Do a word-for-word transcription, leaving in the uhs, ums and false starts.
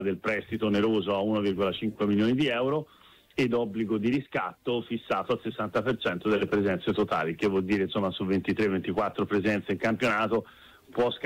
del prestito oneroso a uno virgola cinque milioni di euro ed obbligo di riscatto fissato al sessanta per cento delle presenze totali, che vuol dire insomma su ventitré ventiquattro presenze in campionato può